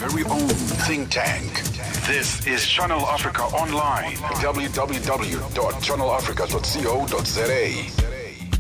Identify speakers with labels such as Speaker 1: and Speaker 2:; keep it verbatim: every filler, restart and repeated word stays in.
Speaker 1: very own think tank. This is Channel Africa Online. w w w dot channel africa dot co dot za.